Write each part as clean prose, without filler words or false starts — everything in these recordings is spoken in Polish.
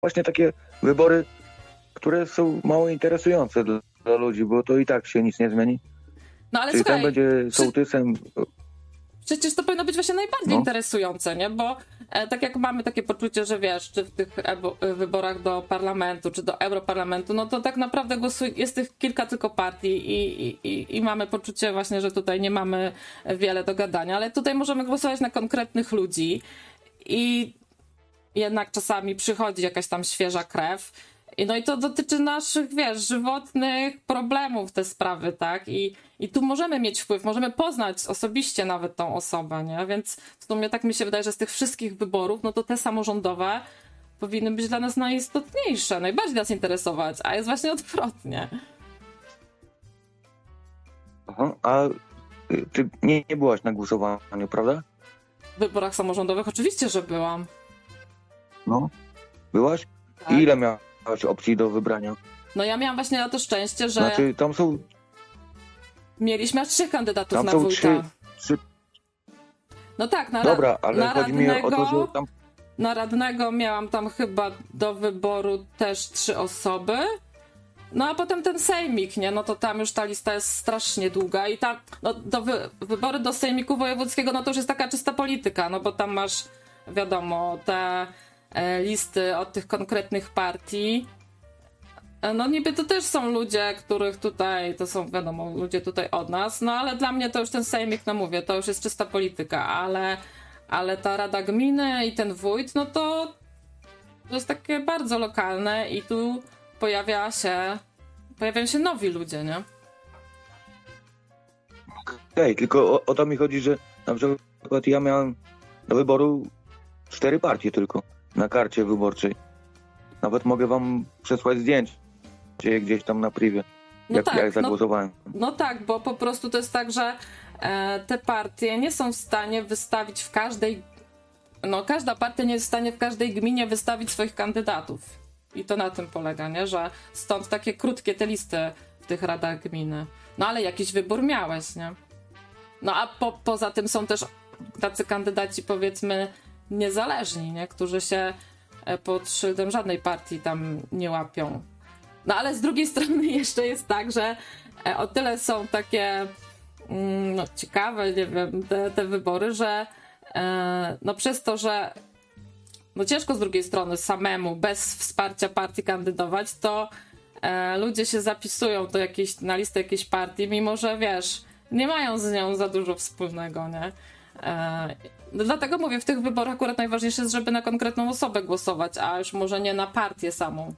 właśnie takie wybory, które są mało interesujące dla ludzi, bo to i tak się nic nie zmieni. No ale Czyli słuchaj, ten będzie sołtysem. przecież to powinno być właśnie najbardziej interesujące, nie? Bo tak jak mamy takie poczucie, że wiesz, czy w tych wyborach do parlamentu, czy do Europarlamentu, no to tak naprawdę jest tych kilka tylko partii i mamy poczucie właśnie, że tutaj nie mamy wiele do gadania, ale tutaj możemy głosować na konkretnych ludzi i jednak czasami przychodzi jakaś tam świeża krew. No i to dotyczy naszych, wiesz, żywotnych problemów, te sprawy, tak? I tu możemy mieć wpływ, możemy poznać osobiście nawet tą osobę, nie? Więc w sumie tak mi się wydaje, że z tych wszystkich wyborów, no to te samorządowe powinny być dla nas najistotniejsze, najbardziej nas interesować, a jest właśnie odwrotnie. Aha, a ty nie byłaś na głosowaniu, prawda? W wyborach samorządowych oczywiście, że byłam. No. Byłaś? Tak. I ile miałaś opcji do wybrania? No ja miałam właśnie na to szczęście, że Znaczy, tam są... mieliśmy aż 3 kandydatów Tam na są wójta. trzy... No tak, Dobra, ale na chodzi mi o to, że tam... Na radnego miałam tam chyba do wyboru też 3 osoby. No a potem ten sejmik, nie? No to tam już ta lista jest strasznie długa i tam no, wybory do sejmiku wojewódzkiego, no to już jest taka czysta polityka, no bo tam masz, wiadomo, te listy od tych konkretnych partii. No niby to też są ludzie, których tutaj, to są wiadomo, ludzie tutaj od nas, no ale dla mnie to już ten sejmik, no mówię, to już jest czysta polityka, ale ta rada gminy i ten wójt, no to jest takie bardzo lokalne i tu pojawiają się nowi ludzie, nie? Okej, tylko o to mi chodzi, że na przykład ja miałem do wyboru 4 partie tylko na karcie wyborczej. Nawet mogę wam przesłać zdjęcie gdzieś tam na privie, jak zagłosowałem. No tak, bo po prostu to jest tak, że te partie nie są w stanie wystawić w każdej... No każda partia nie jest w stanie w każdej gminie wystawić swoich kandydatów. I to na tym polega, nie? Że stąd takie krótkie te listy w tych radach gminy. No ale jakiś wybór miałeś, nie? No a poza tym są też tacy kandydaci, powiedzmy, niezależni, nie? Którzy się pod szyldem żadnej partii tam nie łapią. No ale z drugiej strony jeszcze jest tak, że o tyle są takie no, ciekawe, nie wiem, te wybory, że no przez to, że no ciężko z drugiej strony samemu, bez wsparcia partii kandydować, to ludzie się zapisują na listę jakiejś partii, mimo że wiesz, nie mają z nią za dużo wspólnego, nie? Dlatego mówię, w tych wyborach akurat najważniejsze jest, żeby na konkretną osobę głosować, a już może nie na partię samą.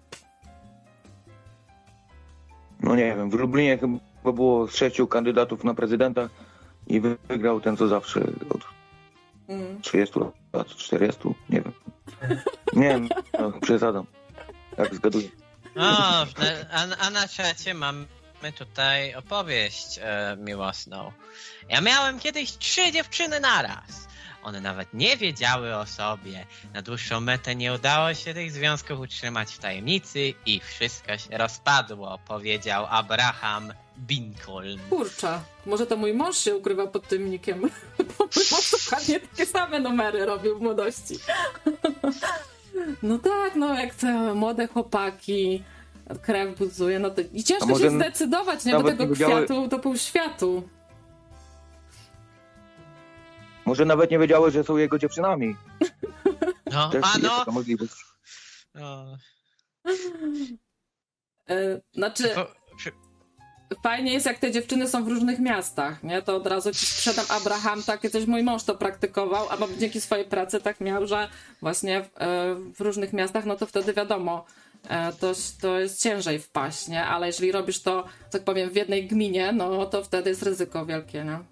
No nie wiem, w Lublinie chyba było 6 kandydatów na prezydenta i wygrał ten, co zawsze od 30 lat, 40, nie wiem. Nie wiem, no, przesadzam, jak zgaduję. No, a na czacie mamy tutaj opowieść miłosną. Ja miałem kiedyś 3 dziewczyny naraz. One nawet nie wiedziały o sobie. Na dłuższą metę nie udało się tych związków utrzymać w tajemnicy i wszystko się rozpadło, powiedział Abraham Lincoln. Kurczę, może to mój mąż się ukrywa pod tym nickiem, bo mój mąż dokładnie takie same numery robił w młodości. No tak, no jak te młode chłopaki, krew buzuje, no to i ciężko się zdecydować, nie? Bo tego kwiatu to pół światu. Może nawet nie wiedziały, że są jego dziewczynami. No, też a no! możliwość. No. Znaczy, fajnie jest, jak te dziewczyny są w różnych miastach, nie? To od razu ci sprzedam Abraham, takie coś mój mąż to praktykował, a dzięki swojej pracy tak miał, że właśnie w różnych miastach, no to wtedy wiadomo, to jest ciężej wpaść, nie? Ale jeżeli robisz to, tak powiem, w jednej gminie, no to wtedy jest ryzyko wielkie, nie?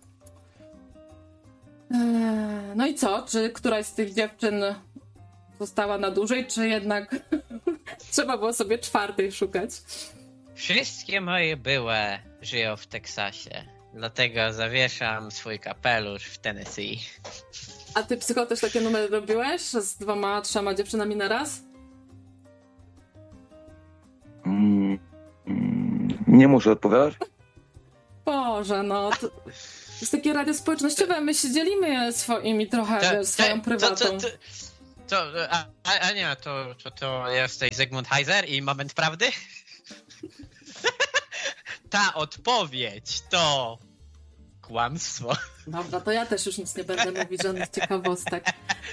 No i co? Czy któraś z tych dziewczyn została na dłużej, czy jednak trzeba było sobie 4 szukać? Wszystkie moje były żyją w Teksasie, dlatego zawieszam swój kapelusz w Tennessee. A ty, psycho, też takie numery robiłeś? Z 2, 3 dziewczynami na raz? Nie muszę odpowiadać? Boże, no... To jest takie radio społecznościowe, my się dzielimy swoimi trochę, swoją prywatą. A nie, to jesteś Zygmunt Heiser i moment prawdy? Ta odpowiedź to kłamstwo. Dobra, to ja też już nic nie będę mówić, żadnych ciekawostek.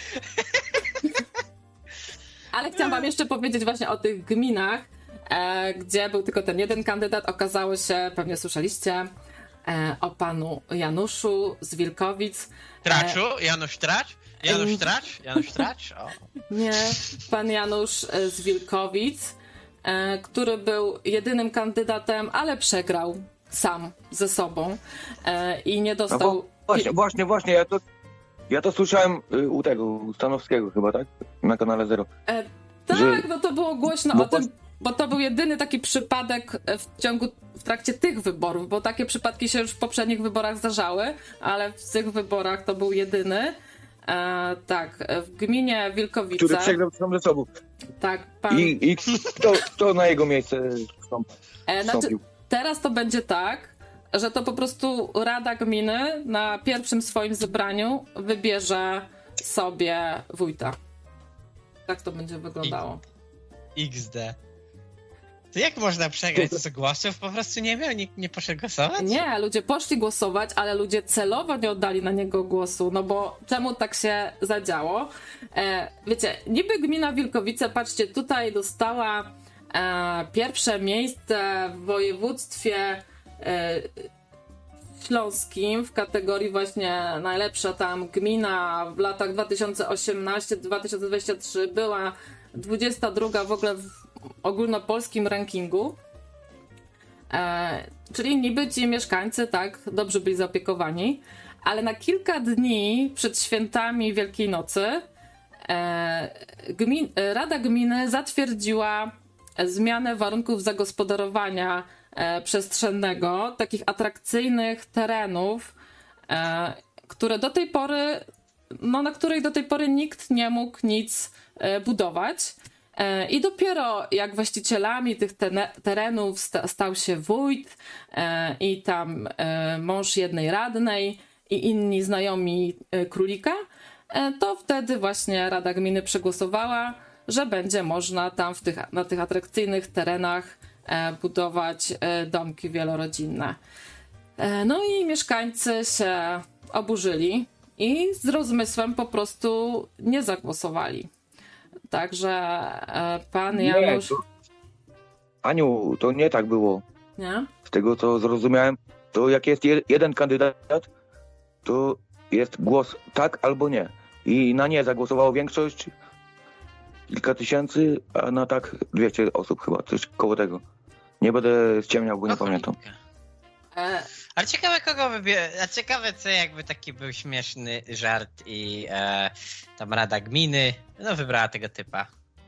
Ale chciałam wam jeszcze powiedzieć właśnie o tych gminach, gdzie był tylko ten jeden kandydat. Okazało się, pewnie słyszeliście, o panu Januszu z Wilkowic. Traczu? Janusz Tracz? Janusz Tracz? O. Nie, pan Janusz z Wilkowic, który był jedynym kandydatem, ale przegrał sam ze sobą i nie dostał... No właśnie, ja to słyszałem u tego Stanowskiego chyba, tak? Na kanale Zero. Tak, no to było głośno o tym, bo to był jedyny taki przypadek w trakcie tych wyborów, bo takie przypadki się już w poprzednich wyborach zdarzały, ale w tych wyborach to był jedyny. Tak, w gminie Wilkowice. Który przegrał sam ze sobą. Tak, pan... I kto na jego miejsce wstąpił? Teraz to będzie tak, że to po prostu Rada Gminy na pierwszym swoim zebraniu wybierze sobie wójta. Tak to będzie wyglądało. XD. To jak można przegrać z głosów? Po prostu nie miał, nikt nie poszedł głosować? Nie, ludzie poszli głosować, ale ludzie celowo nie oddali na niego głosu, no bo czemu tak się zadziało? Wiecie, niby gmina Wilkowice, patrzcie, tutaj dostała pierwsze miejsce w województwie śląskim w kategorii właśnie najlepsza tam gmina w latach 2018-2023 była 22 w ogóle w ogólnopolskim rankingu. Czyli niby ci mieszkańcy tak dobrze byli zaopiekowani, ale na kilka dni przed świętami Wielkiej Nocy Rada Gminy zatwierdziła zmianę warunków zagospodarowania przestrzennego, takich atrakcyjnych terenów, które do tej pory, no, na których do tej pory nikt nie mógł nic budować. I dopiero jak właścicielami tych terenów stał się wójt i tam mąż jednej radnej i inni znajomi królika, to wtedy właśnie Rada Gminy przegłosowała, że będzie można tam na tych atrakcyjnych terenach budować domki wielorodzinne. No i mieszkańcy się oburzyli i z rozmysłem po prostu nie zagłosowali. Także pan Janusz... Aniu, to nie tak było. Nie? Z tego co zrozumiałem, to jak jest jeden kandydat, to jest głos tak albo nie. I na nie zagłosowało większość, kilka tysięcy, a na tak 200 osób chyba, coś koło tego. Nie będę ściemniał, bo nie pamiętam. Ale ciekawe kogo a ciekawe co jakby taki był śmieszny żart i tam Rada Gminy wybrała tego typa.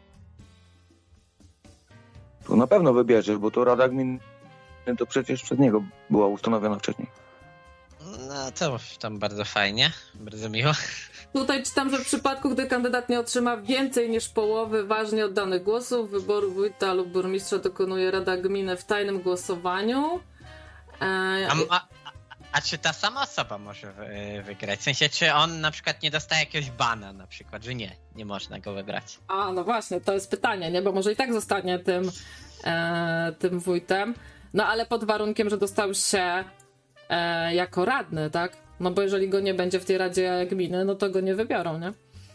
To na pewno wybierze, bo to Rada Gminy to przecież przez niego była ustanowiona wcześniej. No to tam bardzo fajnie, bardzo miło. Tutaj czytam, że w przypadku, gdy kandydat nie otrzyma więcej niż połowy ważnie oddanych głosów, wyboru wójta lub burmistrza dokonuje Rada Gminy w tajnym głosowaniu. A czy ta sama osoba może wygrać? W sensie, czy on na przykład nie dostaje jakiegoś bana na przykład, że nie można go wybrać? A, no właśnie, to jest pytanie, nie? Bo może i tak zostanie tym wójtem. No ale pod warunkiem, że dostał się jako radny, tak? No bo jeżeli go nie będzie w tej Radzie Gminy, no to go nie wybiorą, nie?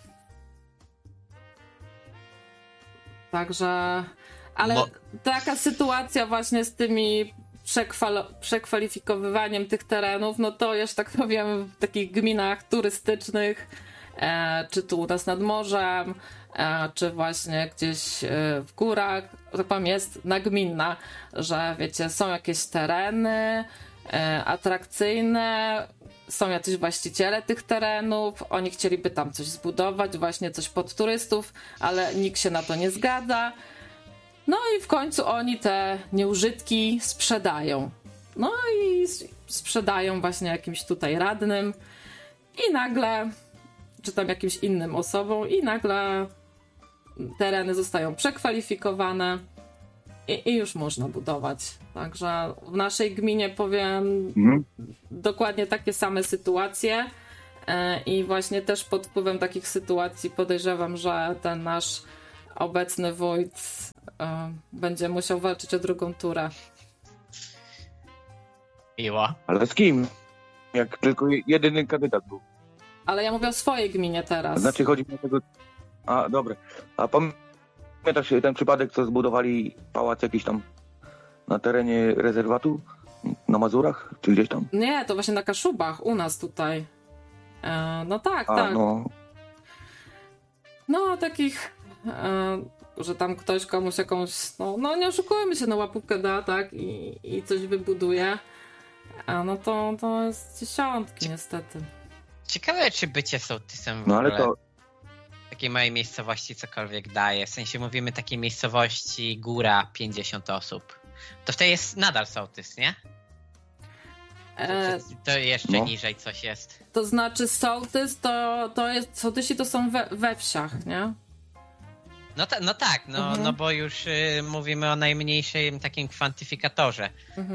Także... Ale taka sytuacja właśnie z tymi przekwalifikowywaniem tych terenów, no to już tak powiem w takich gminach turystycznych, czy tu u nas nad morzem, czy właśnie gdzieś w górach, tak powiem, jest nagminna, że wiecie, są jakieś tereny atrakcyjne, są jacyś właściciele tych terenów, oni chcieliby tam coś zbudować, właśnie coś pod turystów, ale nikt się na to nie zgadza. No i w końcu oni te nieużytki sprzedają. No i sprzedają właśnie jakimś tutaj radnym i nagle, czy tam jakimś innym osobom i nagle tereny zostają przekwalifikowane i już można budować. Także w naszej gminie powiem dokładnie takie same sytuacje. I właśnie też pod wpływem takich sytuacji podejrzewam, że ten nasz obecny wójt będzie musiał walczyć o drugą turę. Miło. Ale z kim? Jak tylko jedyny kandydat był. Ale ja mówię o swojej gminie teraz. Znaczy chodzi mi o tego... A, dobra. A pamiętasz ten przypadek, co zbudowali pałac jakiś tam na terenie rezerwatu? Na Mazurach? Czy gdzieś tam? Nie, to właśnie na Kaszubach, u nas tutaj. No tak, A, tak. no. No, takich, że tam ktoś komuś jakąś, no nie oszukujmy się, łapówkę da, tak, i coś wybuduje. No to jest dziesiątki niestety. Ciekawe, czy bycie sołtysem w No ale ogóle to... w takiej małej miejscowości cokolwiek daje. W sensie mówimy takiej miejscowości góra 50 osób. To wtedy jest nadal sołtys, nie? To jeszcze niżej coś jest. To znaczy sołtys to jest, sołtysi to są we wsiach, nie? No bo już mówimy o najmniejszym takim kwantyfikatorze.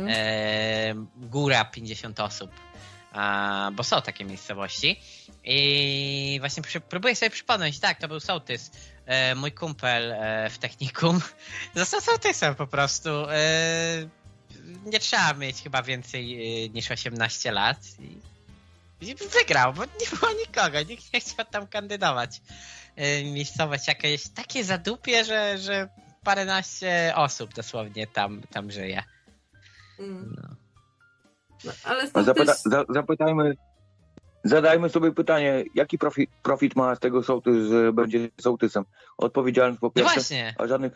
Góra 50 osób. Bo są takie miejscowości. I właśnie próbuję sobie przypomnieć, tak, to był sołtys. Mój kumpel w technikum został sołtysem po prostu. Nie trzeba mieć chyba więcej niż 18 lat. I wygrał, bo nie było nikogo, nikt nie chciał tam kandydować. Miejscowość jakaś takie zadupie, że paręnaście osób dosłownie tam żyje. No. No, ale zadajmy sobie pytanie, jaki profit ma z tego sołtys, że będzie sołtysem? Odpowiedzialność po pierwsze, a żadnych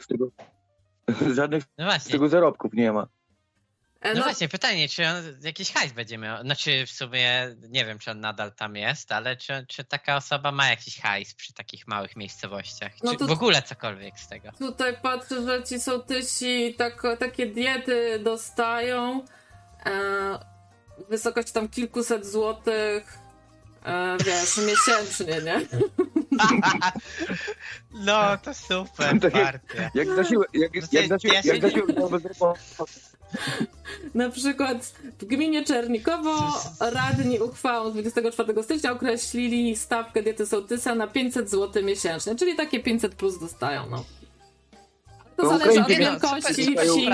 z tego zarobków nie ma. No właśnie, pytanie, czy on jakiś hajs będzie miał? Znaczy w sumie nie wiem, czy on nadal tam jest, ale czy taka osoba ma jakiś hajs przy takich małych miejscowościach? Czy w ogóle cokolwiek z tego? Tutaj patrzę, że ci sołtysi takie diety dostają. Wysokość tam kilkuset złotych, wiesz, miesięcznie, nie? No, to super partia. Jak Na przykład w gminie Czernikowo radni uchwałą 24 stycznia określili stawkę diety sołtysa na 500 zł miesięcznie, czyli takie 500 plus dostają, no. To zależy od wielkości wsi.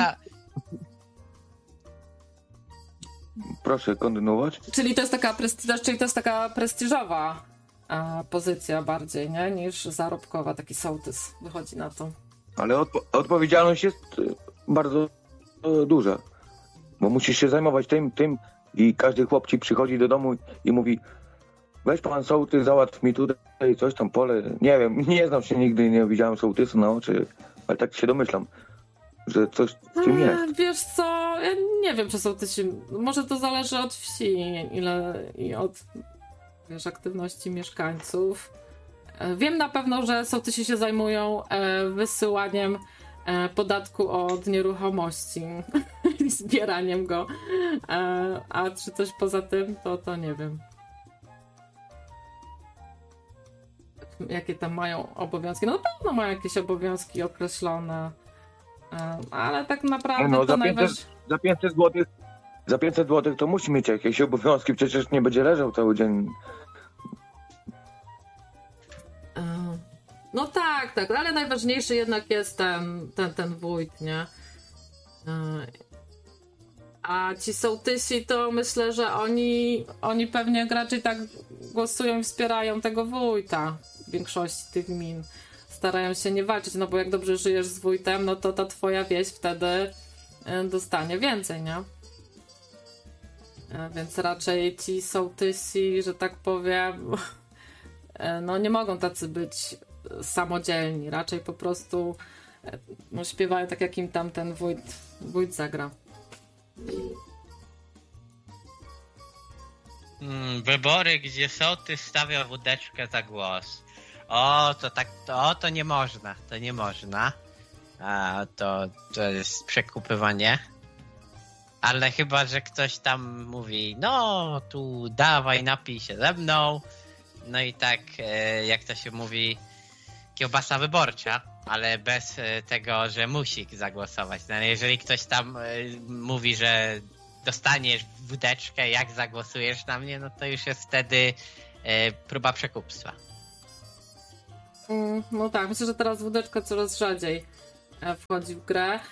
Proszę kontynuować. Czyli to jest taka prestiżowa pozycja bardziej, nie? Niż zarobkowa, taki sołtys wychodzi na to. Ale odpowiedzialność jest bardzo duża, bo musisz się zajmować tym i każdy chłop ci przychodzi do domu i mówi: weź pan sołtys, załatw mi tutaj coś tam pole. Nie wiem, nie znam się nigdy, nie widziałem sołtysu na oczy, ale tak się domyślam, że coś w tym jest. Wiesz co, ja nie wiem, czy sołtysi, może to zależy od wsi, i od, wiesz, aktywności mieszkańców. Wiem na pewno, że sołtysi się zajmują wysyłaniem podatku od nieruchomości i zbieraniem go. A czy coś poza tym, to nie wiem. Jakie tam mają obowiązki? No na pewno mają jakieś obowiązki określone. Ale tak naprawdę to najważniejsze. Za 500 zł to musi mieć jakieś obowiązki, przecież nie będzie leżał cały dzień. No tak, ale najważniejszy jednak jest ten wójt, nie? A ci sołtysi to myślę, że oni pewnie raczej tak głosują i wspierają tego wójta w większości tych gmin. Starają się nie walczyć, no bo jak dobrze żyjesz z wójtem, no to ta twoja wieś wtedy dostanie więcej, nie? Więc raczej ci sołtysi, że tak powiem, no nie mogą tacy być samodzielni. Raczej po prostu śpiewają tak, jak im tam ten wójt zagra. Wybory, gdzie sołtys stawia wódeczkę za głos. To nie można. To nie można. To jest przekupywanie. Ale chyba, że ktoś tam mówi: no tu dawaj, napij się ze mną. No i tak, jak to się mówi, kiełbasa wyborcza, ale bez tego, że musi zagłosować. No, jeżeli ktoś tam mówi, że dostaniesz wódeczkę, jak zagłosujesz na mnie, no to już jest wtedy próba przekupstwa. No tak, myślę, że teraz wódeczka coraz rzadziej wchodzi w grę.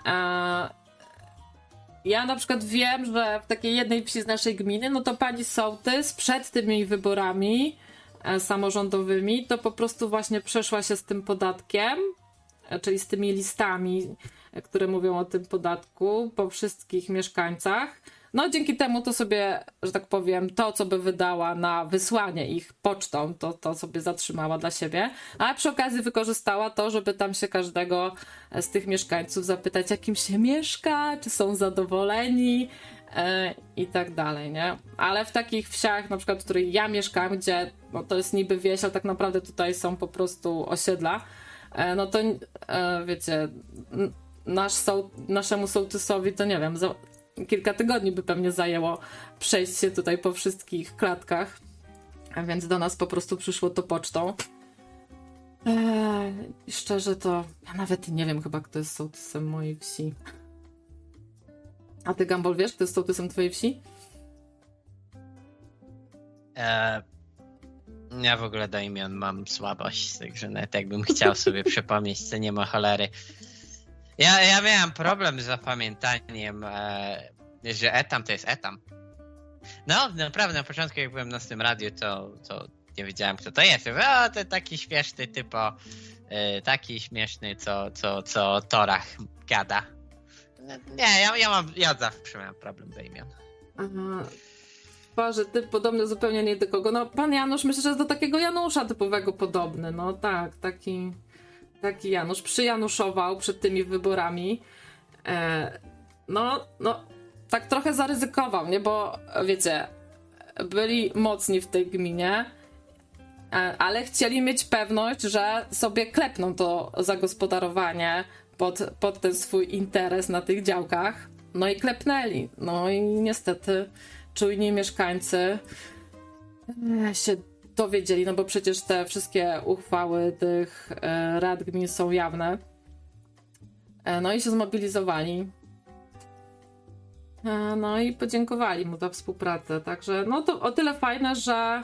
Ja na przykład wiem, że w takiej jednej wsi z naszej gminy, no to pani sołtys przed tymi wyborami samorządowymi to po prostu właśnie przeszła się z tym podatkiem, czyli z tymi listami, które mówią o tym podatku po wszystkich mieszkańcach. No dzięki temu to sobie, że tak powiem, to co by wydała na wysłanie ich pocztą, to sobie zatrzymała dla siebie, a przy okazji wykorzystała to, żeby tam się każdego z tych mieszkańców zapytać, jak im się mieszka, czy są zadowoleni i tak dalej, nie? Ale w takich wsiach, na przykład w której ja mieszkam, gdzie no, to jest niby wieś, ale tak naprawdę tutaj są po prostu osiedla, no to wiecie, naszemu sołtysowi to nie wiem, kilka tygodni by pewnie zajęło przejść się tutaj po wszystkich klatkach, a więc do nas po prostu przyszło to pocztą. Szczerze to ja nawet nie wiem chyba, kto jest sołtysem mojej wsi. A ty, Gumball, wiesz, kto jest sołtysem twojej wsi? Ja w ogóle do imion mam słabość, także nawet jakbym chciał sobie przypomnieć, to nie ma cholery. Ja miałem problem z zapamiętaniem, że Etam to jest Etam. No, naprawdę, na początku jak byłem na tym radiu, to nie wiedziałem, kto to jest. O, to taki śmieszny typo, taki śmieszny, co o torach gada. Nie, ja zawsze miałem problem do imion. Boże, typ podobny zupełnie nie do kogo. No, pan Janusz, myślę, że jest do takiego Janusza typowego podobny. No tak, taki Janusz przyjanuszował przed tymi wyborami. No, tak trochę zaryzykował, nie? Bo wiecie, byli mocni w tej gminie, ale chcieli mieć pewność, że sobie klepną to zagospodarowanie pod ten swój interes na tych działkach. No i klepnęli. No i niestety czujni mieszkańcy się dowiedzieli, no bo przecież te wszystkie uchwały tych rad gmin są jawne. No i się zmobilizowali. No i podziękowali mu za współpracę. Także no to o tyle fajne,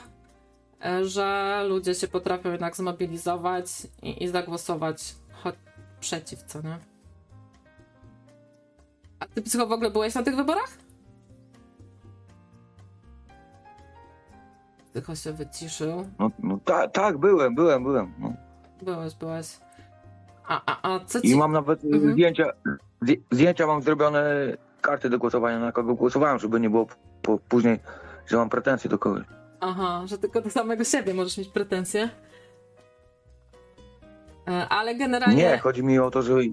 że ludzie się potrafią jednak zmobilizować i zagłosować przeciw, co nie? A ty, Psycho, w ogóle byłeś na tych wyborach? Psycho się wyciszył. No tak, byłem. No. Byłeś. A co ci... I mam nawet zdjęcia mam zrobione, karty do głosowania, na kogo głosowałem, żeby nie było później, że mam pretensje do kogoś. Aha, że tylko do samego siebie możesz mieć pretensje. Ale generalnie... Nie, chodzi mi o to, że...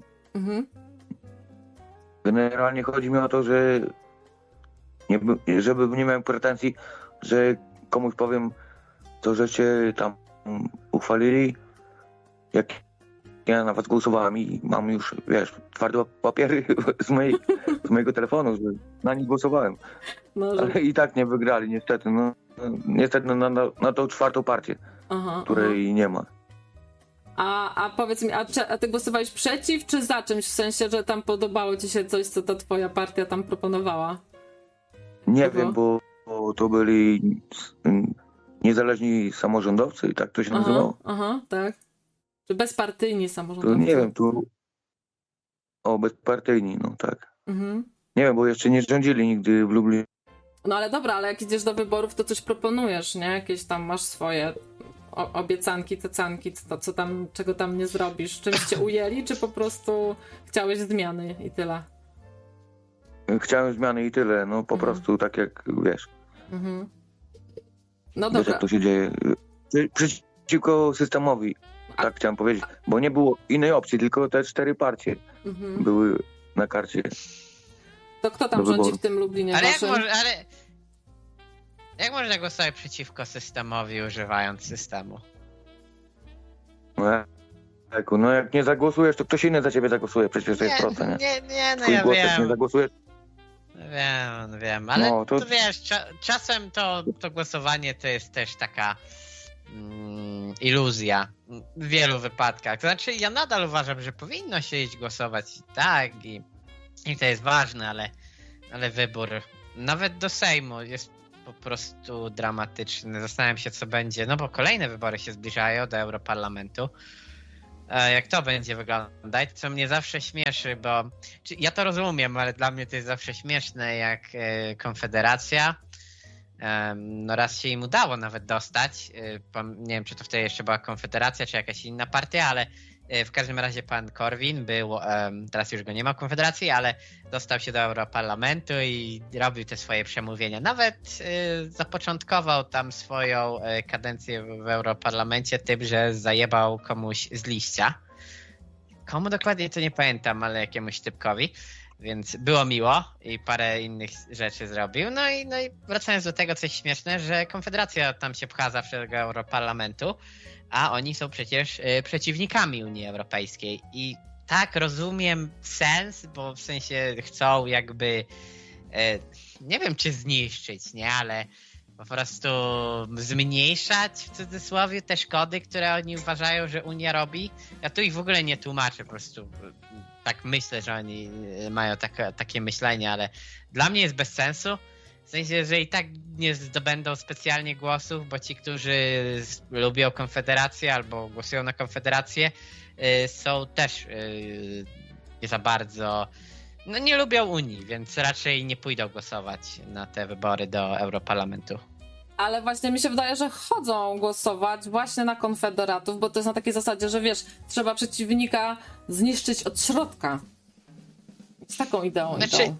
Generalnie chodzi mi o to, że żeby nie miałem pretensji, że komuś powiem to, że się tam uchwalili, jak ja na was głosowałem i mam już, wiesz, twarde papiery z mojego telefonu, że na nich głosowałem. No, że... Ale i tak nie wygrali, niestety. No, niestety na tą czwartą partię, której nie ma. A powiedz mi, a ty głosowałeś przeciw, czy za czymś? W sensie, że tam podobało ci się coś, co ta twoja partia tam proponowała? Nie wiem, bo to byli niezależni samorządowcy, tak to się nazywało? Aha, tak. Czy bezpartyjni samorządowcy? To nie wiem, bezpartyjni, no tak. Nie wiem, bo jeszcze nie rządzili nigdy w Lublinie. No ale dobra, ale jak idziesz do wyborów, to coś proponujesz, nie? Jakieś tam masz swoje obiecanki, cecanki, co tam, czego tam nie zrobisz. Czymś cię ujęli, czy po prostu chciałeś zmiany i tyle? Chciałem zmiany i tyle, no po prostu tak jak, wiesz. No dobra. Wiesz, jak to się dzieje. Przeciwko systemowi, tak chciałem powiedzieć, bo nie było innej opcji, tylko te 4 partie były na karcie. To kto tam rządzi w tym Lublinie? Jak można głosować przeciwko systemowi, używając systemu? No jak nie zagłosujesz, to ktoś inny za ciebie zagłosuje, przecież to jest proste, nie? No twój ja głos, wiem. jak nie zagłosujesz. Wiem, ale no, to wiesz, czasem to głosowanie to jest też taka iluzja w wielu wypadkach. To znaczy, ja nadal uważam, że powinno się iść głosować i to jest ważne, ale wybór nawet do Sejmu jest po prostu dramatyczny. Zastanawiam się, co będzie, no bo kolejne wybory się zbliżają do Europarlamentu. Jak to będzie wyglądać, co mnie zawsze śmieszy, bo ja to rozumiem, ale dla mnie to jest zawsze śmieszne, jak Konfederacja, no raz się im udało nawet dostać, nie wiem, czy to wtedy jeszcze była Konfederacja, czy jakaś inna partia, ale w każdym razie pan Korwin był, teraz już go nie ma w Konfederacji, ale dostał się do Europarlamentu i robił te swoje przemówienia. Nawet zapoczątkował tam swoją kadencję w Europarlamencie tym, że zajebał komuś z liścia. Komu dokładnie to nie pamiętam, ale jakiemuś typkowi. Więc było miło i parę innych rzeczy zrobił. No i wracając do tego, coś śmieszne, że Konfederacja tam się pcha zawsze do Europarlamentu, a oni są przecież przeciwnikami Unii Europejskiej. I tak, rozumiem sens, bo w sensie chcą jakby, nie wiem czy zniszczyć, nie, ale po prostu zmniejszać w cudzysłowie te szkody, które oni uważają, że Unia robi. Ja tu ich w ogóle nie tłumaczę, po prostu tak myślę, że oni mają takie myślenie, ale dla mnie jest bez sensu. W sensie, że i tak nie zdobędą specjalnie głosów, bo ci, którzy lubią Konfederację albo głosują na Konfederację, są też nie za bardzo, no nie lubią Unii, więc raczej nie pójdą głosować na te wybory do Europarlamentu. Ale właśnie mi się wydaje, że chodzą głosować właśnie na konfederatów, bo to jest na takiej zasadzie, że wiesz, trzeba przeciwnika zniszczyć od środka. Z taką ideą idą.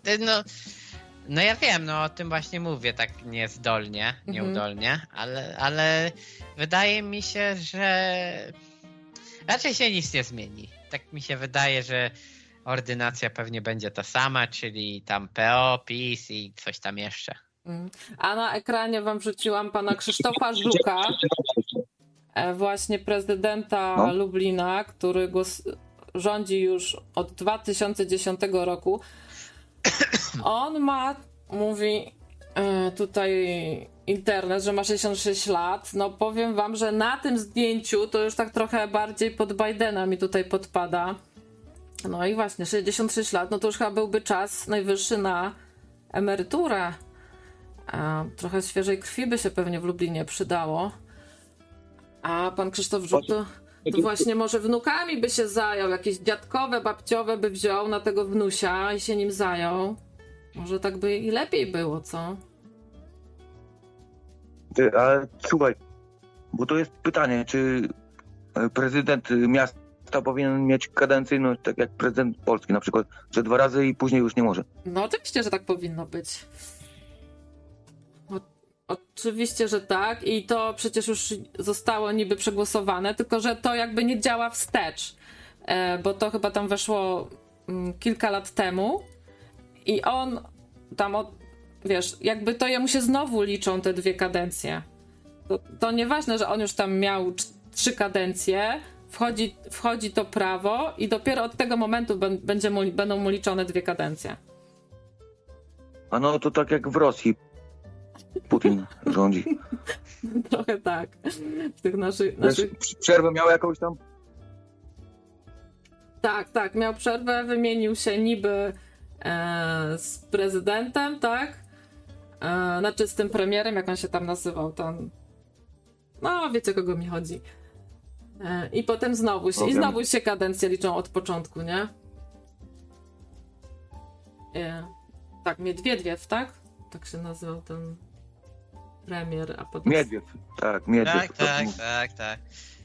No ja wiem, no o tym właśnie mówię tak niezdolnie, nieudolnie, ale wydaje mi się, że raczej się nic nie zmieni. Tak mi się wydaje, że ordynacja pewnie będzie ta sama, czyli tam PO, PiS i coś tam jeszcze. A na ekranie wam wrzuciłam pana Krzysztofa Żuka, właśnie prezydenta Lublina, który rządzi już od 2010 roku. On mówi tutaj internet, że ma 66 lat. No powiem wam, że na tym zdjęciu to już tak trochę bardziej pod Bidena mi tutaj podpada. No i właśnie 66 lat, no to już chyba byłby czas najwyższy na emeryturę. Trochę świeżej krwi by się pewnie w Lublinie przydało. A pan Krzysztof Żuk to właśnie może wnukami by się zajął. Jakieś dziadkowe, babciowe by wziął na tego wnusia i się nim zajął. Może tak by i lepiej było, co? Ale słuchaj, bo to jest pytanie, czy prezydent miasta powinien mieć kadencyjność, tak jak prezydent Polski na przykład, że 2 razy i później już nie może? No oczywiście, że tak powinno być. Oczywiście, że tak i to przecież już zostało niby przegłosowane, tylko że to jakby nie działa wstecz, bo to chyba tam weszło kilka lat temu i on tam, wiesz, jakby to jemu się znowu liczą te 2 kadencje. To nieważne, że on już tam miał 3 kadencje, wchodzi to prawo i dopiero od tego momentu będą mu liczone 2 kadencje. A no to tak jak w Rosji. Putin rządzi. Trochę tak. W tych naszych... Przerwę miał jakąś tam? Tak, miał przerwę, wymienił się niby z prezydentem, tak? Znaczy z tym premierem, jak on się tam nazywał, tam... No, wiecie, kogo mi chodzi. I potem znowu się kadencje liczą od początku, nie? Tak, Miedwiediew, tak? Tak się nazywał ten premier, a potem... Miedwiediew, tak, Miedwiediew. Tak.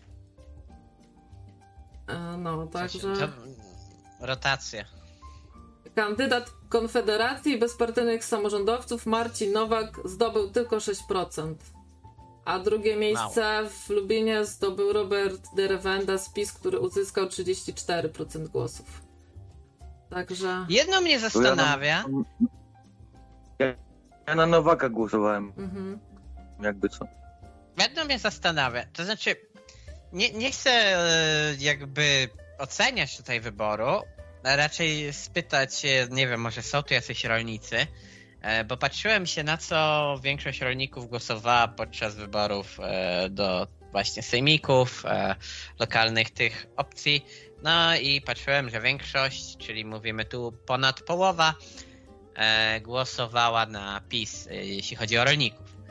No, także... Rotacja. Kandydat Konfederacji Bezpartyjnych Samorządowców Marcin Nowak zdobył tylko 6%. A drugie miejsce w Lubinie zdobył Robert Derewenda z PiS, który uzyskał 34% głosów. Także... Jedno mnie zastanawia... Ja na Nowaka głosowałem. Jakby co. Jedno mnie zastanawia, to znaczy nie chcę jakby oceniać tutaj wyboru, a raczej spytać się, nie wiem, może są tu jacyś rolnicy, bo patrzyłem się na co większość rolników głosowała podczas wyborów do właśnie sejmików, lokalnych tych opcji, no i patrzyłem, że większość, czyli mówimy tu ponad połowa, głosowała na PiS, jeśli chodzi o rolników.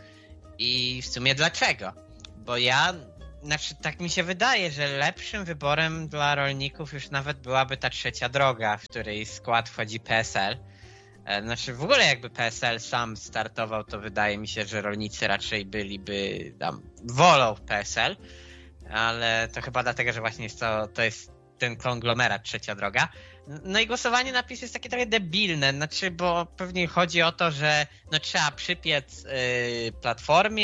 I w sumie dlaczego? Bo tak mi się wydaje, że lepszym wyborem dla rolników już nawet byłaby ta trzecia droga, w której skład wchodzi PSL. W ogóle jakby PSL sam startował, to wydaje mi się, że rolnicy raczej byliby wolą PSL, ale to chyba dlatego, że właśnie to jest ten konglomerat trzecia droga. No i głosowanie na PiS jest takie trochę debilne, bo pewnie chodzi o to, że trzeba przypiec Platformie,